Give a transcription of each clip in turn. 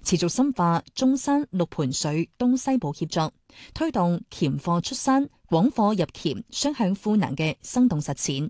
持續深化中山六盤水東西部協作，推動鉗貨出山、廣貨入鉗雙向賦能嘅生動實踐。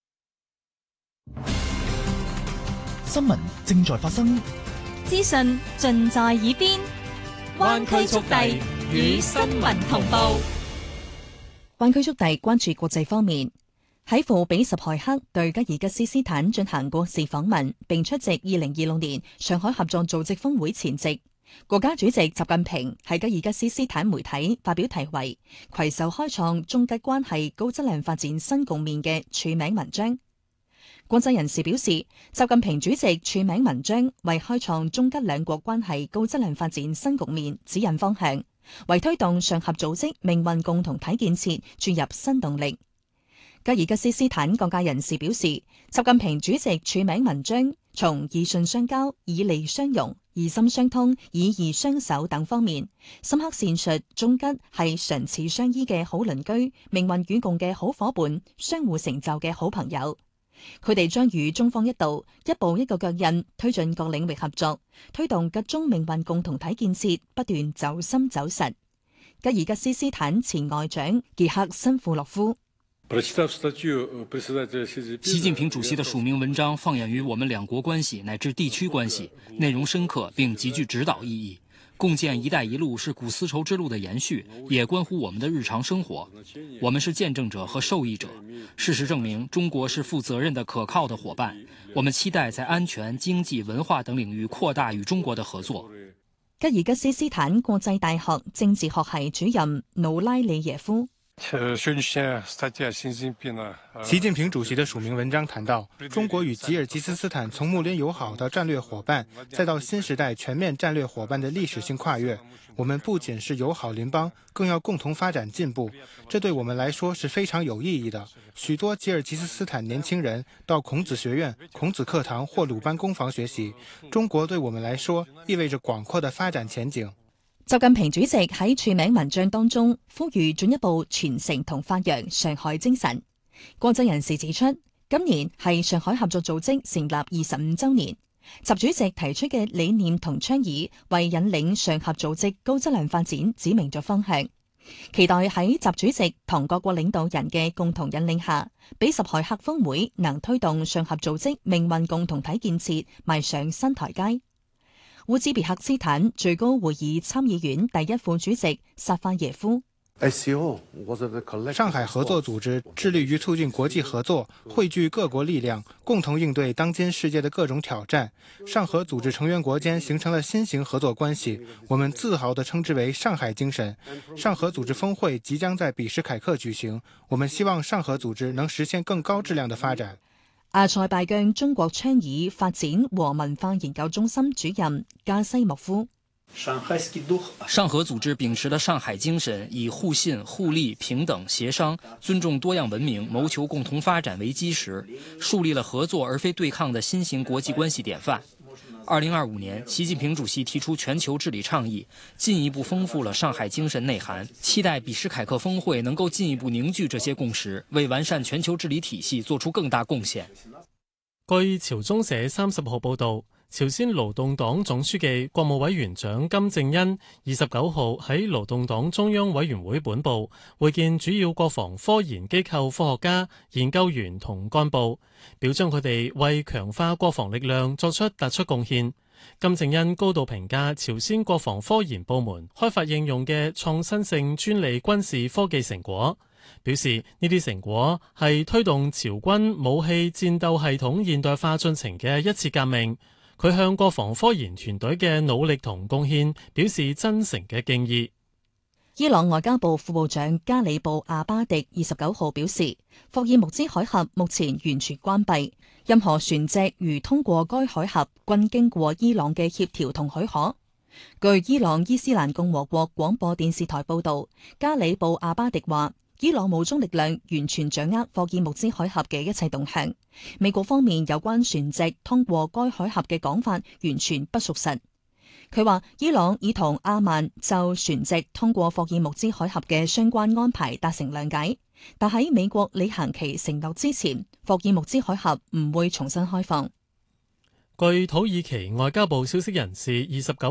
新聞正在發生， 資訊盡在耳邊，灣區速遞與新聞同步。 灣區速遞關注國際方面，喺庫比什凱克對吉爾吉斯斯坦進行國事訪問，並出席2026年上海合作組織峰會前夕，國家主席習近平喺吉爾吉斯斯坦媒體發表題為《攜手開創中吉關係高質量發展新局面》嘅署名文章。國際人士表示，習近平主席署名文章為開創中吉兩國關係高質量發展新局面指引方向，為推動上合組織命運共同體建設注入新動力。吉爾吉斯斯坦各界人士表示，習近平主席署名文章從以信相交、以利相容、以心相通、以義相守等方面，深刻闡述中吉係唇齒相依嘅好鄰居、命運與共嘅好伙伴、相互成就嘅好朋友。佢哋將與中方一道，一步一個腳印，推進各領域合作，推動吉中命運共同體建設不斷走深走實。吉爾吉斯斯坦前外長傑克申庫洛夫。 習近平主席的署名文章放眼於我們兩國關係乃至地區關係，內容深刻並極具指導意義。共建“一帶一路”是古絲綢之路的延續，也關乎我們的日常生活。我們是見證者和受益者。事實證明，中國是負責任的、可靠的夥伴。我們期待在安全、經濟、文化等領域擴大與中國的合作。 吉爾吉斯斯坦國際大學政治學系主任努拉里耶夫。 習近平主席的署名文章談到，中國與吉爾吉斯斯坦從睦鄰友好的戰略夥伴，再到新時代全面戰略夥伴的歷史性跨越。我們不僅是友好鄰邦，更要共同發展進步，這對我們來說是非常有意義的。許多吉爾吉斯斯坦年輕人到孔子學院、孔子課堂或魯班工房學習，中國對我們來說意味着廣闊的發展前景。 習近平主席喺署名文章當中呼籲進一步傳承同發揚上海精神。國際人士指出，今年係上海合作組織成立25週年，習主席提出嘅理念同倡議為引領上合組織高質量發展指明咗方向。期待喺習主席同各國領導人嘅共同引領下，比什凱克峰會能推動上合組織命運共同體建設邁上新台階。烏茲別克斯坦最高會議參議院第一副主席薩法耶夫。 上海合作組織致力於促進國際合作，匯聚各國力量，共同應對當今世界的各種挑戰。上合組織成員國間形成了新型合作關係，我們自豪地稱之為上海精神。上合組織峰會即將在比什凱克舉行，我們希望上合組織能實現更高質量的發展。 阿塞拜疆中國倡議發展和文化研究中心主任加西莫夫。 上合組織秉持了上海精神，以互信、互利、平等、協商、尊重多樣文明、謀求共同發展為基石，樹立了合作而非對抗的新型國際關係典範。2025年，習近平主席提出全球治理倡議，進一步豐富了上海精神內涵。期待比什凱克峰會能夠進一步凝聚這些共識，為完善全球治理體系做出更大貢獻。 據朝中社30號報導，朝鮮勞動黨總書記、國務委員長金正恩29號喺勞動黨中央委員會本部會見主要國防科研機構科學家、研究員同幹部，表彰佢哋為強化國防力量作出突出貢獻。金正恩高度評價朝鮮國防科研部門開發應用嘅創新性專利軍事科技成果，表示呢啲成果係推動朝軍武器戰鬥系統現代化進程嘅一次革命。佢向國防科研團隊嘅努力同貢獻表示真誠嘅敬意。 伊朗外交部副部長加里布阿巴迪29號表示，霍爾木茲海峽目前完全關閉，任何船隻如通過該海峽均經過伊朗嘅協調同許可。據伊朗伊斯蘭共和國廣播電視台報導，加里布阿巴迪話，伊朗武裝力量完全掌握霍爾木茲海峽嘅一切動向。美國方面有關船隻通過該海峽嘅講法完全不屬實。佢話伊朗已同阿曼就船隻通過霍爾木茲海峽嘅相關安排達成諒解，但喺美國履行其承諾之前，霍爾木茲海峽唔會重新開放。 據土耳其外交部消息人士29